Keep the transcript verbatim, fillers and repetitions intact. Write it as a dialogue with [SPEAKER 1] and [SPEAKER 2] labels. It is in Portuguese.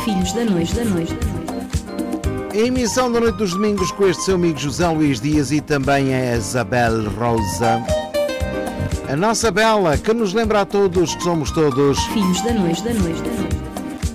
[SPEAKER 1] Filhos da Noite, da Noite, da Noite.
[SPEAKER 2] A emissão da Noite dos Domingos com este seu amigo José Luís Dias e também a Isabel Rosa. A nossa Bela, que nos lembra a todos que somos todos
[SPEAKER 1] Filhos da Noite, da Noite, da Noite.